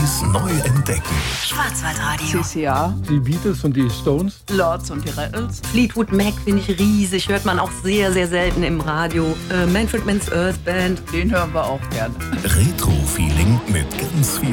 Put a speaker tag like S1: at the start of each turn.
S1: Neues neu entdecken.
S2: Schwarzwaldradio.
S3: CCR,
S4: Die Beatles und die Stones.
S3: Lords und die Rattles.
S2: Fleetwood Mac finde ich riesig, hört man auch sehr, sehr selten im Radio. Manfred Mann's Earth Band.
S3: Den hören wir auch gerne.
S1: Retro-Feeling mit ganz viel